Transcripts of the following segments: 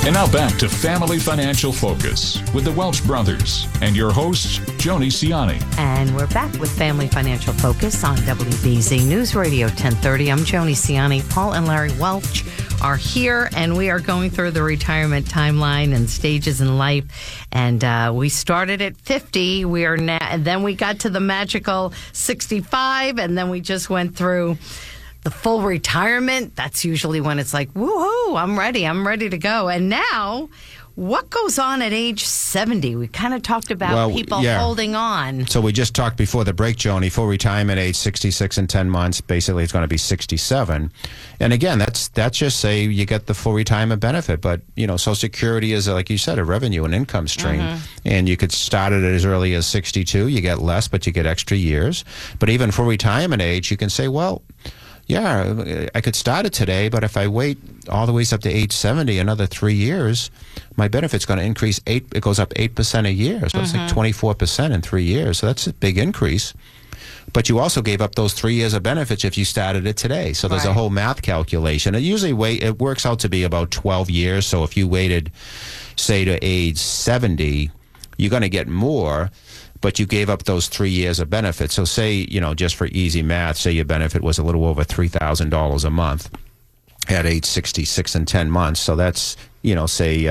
And now back to Family Financial Focus with the Welch Brothers and your host, Joni Ciani. And we're back with Family Financial Focus on WBZ News Radio 1030. I'm Joni Ciani. Paul and Larry Welch are here, and we are going through the retirement timeline and stages in life. And we started at 50. We are now, and then we got to the magical 65, and then we just went through the full retirement. That's usually when it's like, woohoo, I'm ready to go. And now, what goes on at age 70? We kind of talked about people holding on. So we just talked before the break, Joni, full retirement age 66 and 10 months. Basically, it's going to be 67. And again, that's just say you get the full retirement benefit. But, you know, Social Security is, like you said, a revenue and income stream. And you could start it as early as 62. You get less, but you get extra years. But even for retirement age, you can say, well, yeah, I could start it today, but if I wait all the way up to age 70, another 3 years, my benefit's going to increase it goes up 8% a year. So it's like 24% in 3 years. So that's a big increase. But you also gave up those 3 years of benefits if you started it today. So there's a whole math calculation. It works out to be about 12 years. So if you waited, say, to age 70, you're going to get more, but you gave up those 3 years of benefits. So say, you know, just for easy math, say your benefit was a little over $3,000 a month at age 66 and 10 months. So that's, you know, say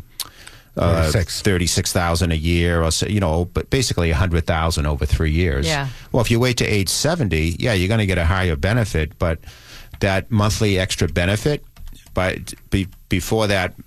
$36,000 a year, or, you know, but basically $100,000 over 3 years. Yeah. Well, if you wait to age 70, yeah, you're going to get a higher benefit, but that monthly extra benefit, before that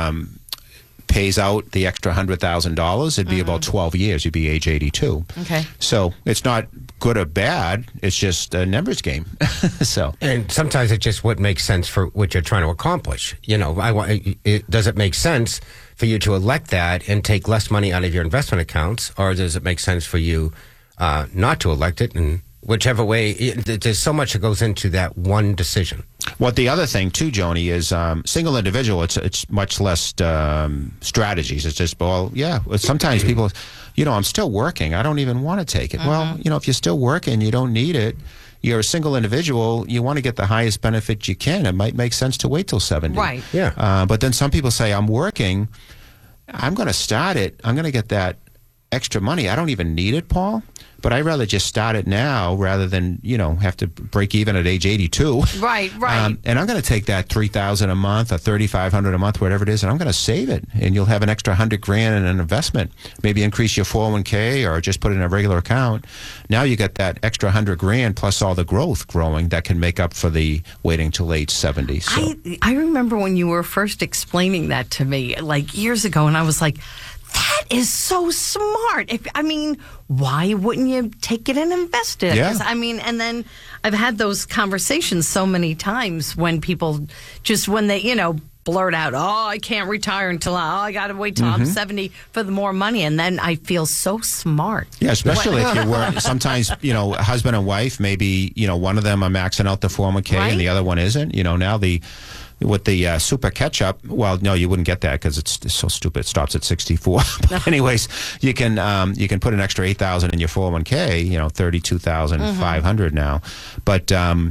pays out the extra $100,000, it'd be about 12 years. You'd be age 82. Okay. So it's not good or bad. It's just a numbers game. And sometimes it's just what makes sense for what you're trying to accomplish. You know, does it make sense for you to elect that and take less money out of your investment accounts, or does it make sense for you not to elect it? And whichever way, there's so much that goes into that one decision. Well, the other thing, too, Joni, is single individual, it's much less strategies. It's just, well, yeah, sometimes people, you know, I'm still working. I don't even want to take it. Well, you know, if you're still working, you don't need it. You're a single individual. You want to get the highest benefit you can. It might make sense to wait till 70. Right. Yeah. But then some people say, I'm working. I'm going to start it. I'm going to get that extra money. I don't even need it, Paul. But I'd rather just start it now rather than, you know, have to break even at age 82. Right. And I'm going to take that $3,000 a month or $3,500 a month, whatever it is, and I'm going to save it. And you'll have an extra $100,000 in an investment. Maybe increase your 401k or just put it in a regular account. Now you get that extra $100,000 plus all the growth growing that can make up for the waiting till age 70. So. I remember when you were first explaining that to me, like years ago, and I was like, that is so smart. Why wouldn't you take it and invest it? Yeah. And then I've had those conversations so many times when people when they, you know, blurt out, oh, I can't retire until I got to wait till I'm 70 for the more money. And then I feel so smart. Yeah, especially if you work. Sometimes, you know, husband and wife, maybe, you know, one of them are maxing out the 401k and the other one isn't. You know, now with the super catch-up, well, no, you wouldn't get that because it's so stupid. It stops at 64. But anyways, you can put an extra $8,000 in your 401k. You know, $32,500 now. But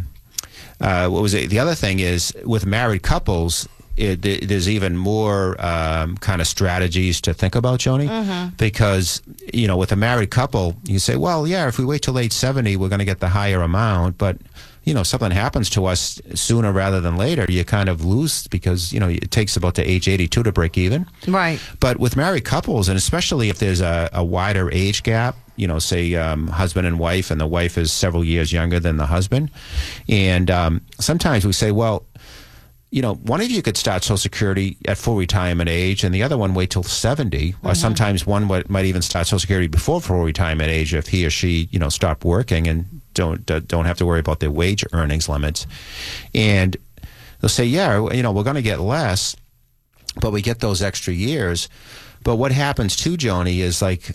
what was it? The other thing is with married couples, there's even more kind of strategies to think about, Joni, because, you know, with a married couple, you say, well, yeah, if we wait till age 70, we're going to get the higher amount, but you know, something happens to us sooner rather than later, you kind of lose because, you know, it takes about to age 82 to break even. Right. But with married couples, and especially if there's a wider age gap, you know, say husband and wife, and the wife is several years younger than the husband. And sometimes we say, well, you know, one of you could start Social Security at full retirement age and the other one wait till 70. Or sometimes one might even start Social Security before full retirement age if he or she, you know, stopped working and don't have to worry about their wage earnings limits. And they'll say, yeah, you know, we're going to get less, but we get those extra years. But what happens too, Joni, is like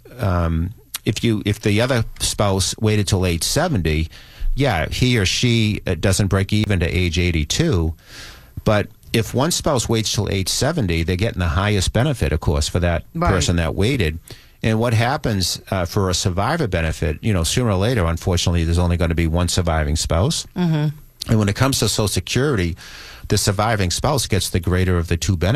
if the other spouse waited till age 70, yeah, he or she doesn't break even to age 82. But if one spouse waits till age 70, they're getting the highest benefit, of course, for that person that waited. And what happens for a survivor benefit, you know, sooner or later, unfortunately, there's only going to be one surviving spouse. And when it comes to Social Security, the surviving spouse gets the greater of the two benefits.